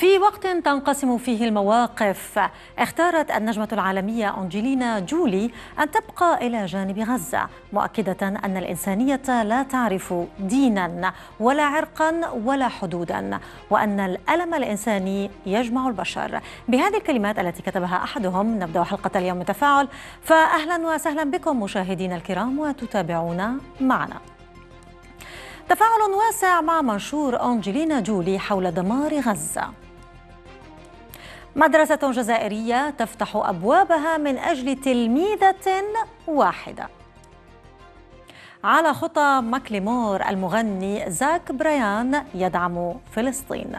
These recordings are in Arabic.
في وقت تنقسم فيه المواقف، اختارت النجمة العالمية أنجلينا جولي أن تبقى إلى جانب غزة، مؤكدة أن الإنسانية لا تعرف دينا ولا عرقا ولا حدودا، وأن الألم الإنساني يجمع البشر. بهذه الكلمات التي كتبها أحدهم نبدأ حلقة اليوم من تفاعل، فأهلا وسهلا بكم مشاهدينا الكرام وتتابعونا معنا. تفاعل واسع مع منشور أنجلينا جولي حول دمار غزة. مدرسة جزائرية تفتح أبوابها من أجل تلميذة واحدة. على خطى ماكليمور المغني زاك برايان يدعم فلسطين.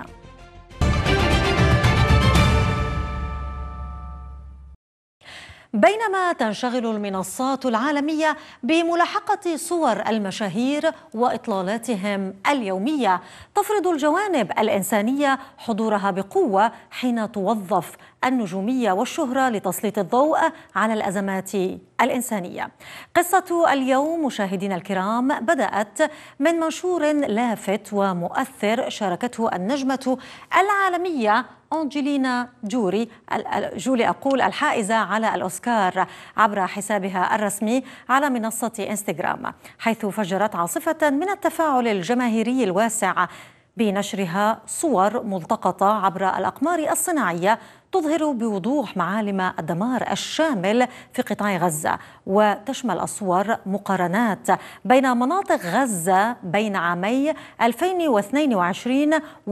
بينما تنشغل المنصات العالمية بملاحقة صور المشاهير وإطلالاتهم اليومية، تفرض الجوانب الإنسانية حضورها بقوة حين توظف النجومية والشهرة لتسليط الضوء على الأزمات الإنسانية. قصة اليوم مشاهدينا الكرام بدأت من منشور لافت ومؤثر شاركته النجمة العالمية أنجلينا جولي الحائزة على الأوسكار عبر حسابها الرسمي على منصة إنستغرام، حيث فجرت عاصفة من التفاعل الجماهيري الواسع بنشرها صور ملتقطة عبر الأقمار الصناعية تظهر بوضوح معالم الدمار الشامل في قطاع غزة، وتشمل الصور مقارنات بين مناطق غزة بين عامي 2022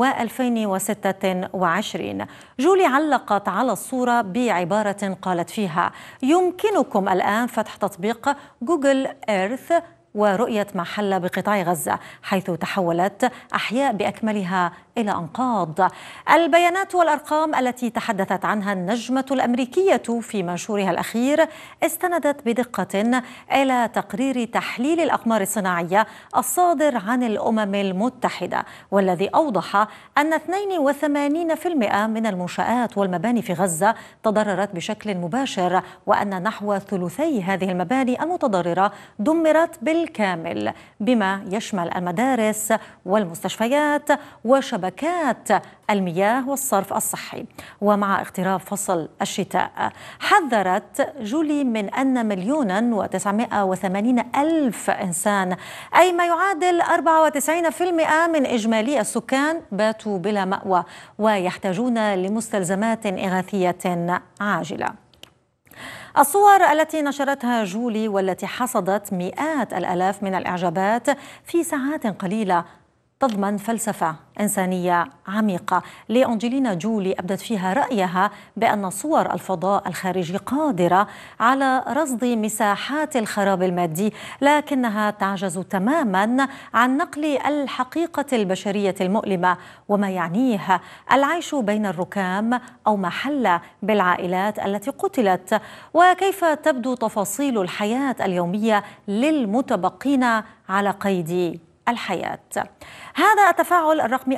و2026. جولي علقت على الصورة بعبارة قالت فيها: يمكنكم الآن فتح تطبيق جوجل إيرث ورؤية ما حل بقطاع غزة، حيث تحولت أحياء بأكملها إلى أنقاض. البيانات والأرقام التي تحدثت عنها النجمة الأمريكية في منشورها الأخير استندت بدقة إلى تقرير تحليل الأقمار الصناعية الصادر عن الأمم المتحدة، والذي أوضح أن 82% من المنشآت والمباني في غزة تضررت بشكل مباشر، وأن نحو ثلثي هذه المباني المتضررة دمرت بالكامل، بما يشمل المدارس والمستشفيات وشبكات المياه والصرف الصحي. ومع اقتراب فصل الشتاء، حذرت جولي من أن 1,980,000 إنسان، أي ما يعادل 94% من إجمالي السكان، باتوا بلا مأوى ويحتاجون لمستلزمات إغاثية عاجلة. الصور التي نشرتها جولي والتي حصدت مئات الآلاف من الإعجابات في ساعات قليلة تضمن فلسفة إنسانية عميقة لأنجلينا جولي، أبدت فيها رأيها بأن صور الفضاء الخارجي قادرة على رصد مساحات الخراب المادي، لكنها تعجز تماما عن نقل الحقيقة البشرية المؤلمة وما يعنيه العيش بين الركام، أو ما حل بالعائلات التي قتلت، وكيف تبدو تفاصيل الحياة اليومية للمتبقين على قيد الحياة. هذا التفاعل الرقمي